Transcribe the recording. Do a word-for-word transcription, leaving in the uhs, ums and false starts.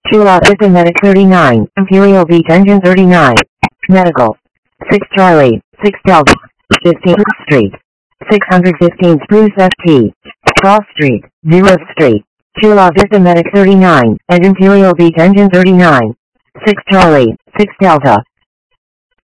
Chula Vista Medic thirty-nine, Imperial Beach Engine thirty-nine, Medical, six Charlie, six Delta, fifteen Street, six hundred fifteen Spruce S T, Cross Street, zeroth Street, Chula Vista Medic thirty-nine, and Imperial Beach Engine thirty-nine, six Charlie, six Delta.